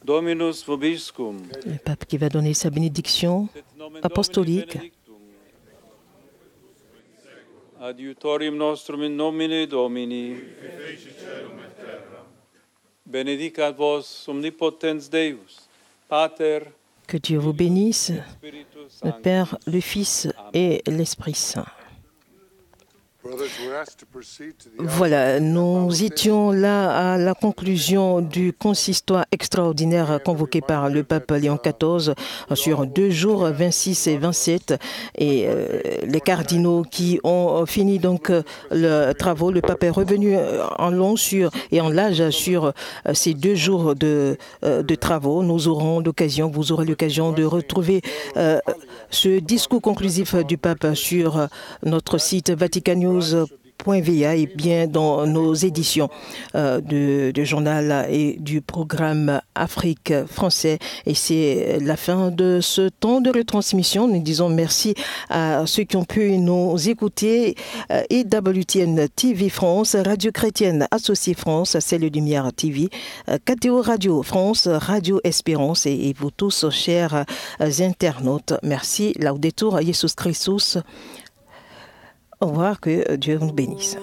Dominus vobiscum. Le pape qui va donner sa bénédiction apostolique. Adiutorium nostrum in nomine Domini. Benedicat vos omnipotens Deus, Pater. Que Dieu vous bénisse, le Père, le Fils et l'Esprit Saint. Voilà, nous étions là à la conclusion du consistoire extraordinaire convoqué par le pape Léon XIV sur 2 jours, 26 et 27, et les cardinaux qui ont fini donc leurs travaux. Le pape est revenu en long et en large sur ces 2 jours de travaux. Nous aurons l'occasion, vous aurez l'occasion de retrouver ce discours conclusif du pape sur notre site vaticannews.va et bien dans nos éditions de journal et du programme Afrique français. Et c'est la fin de ce temps de retransmission. Nous disons merci à ceux qui ont pu nous écouter et WTN TV France, Radio Chrétienne Associée France, Celle Lumière TV, KTO Radio France, Radio Espérance et vous tous, chers internautes. Merci. Laudetur Jesus Christus. Au revoir, que Dieu nous bénisse.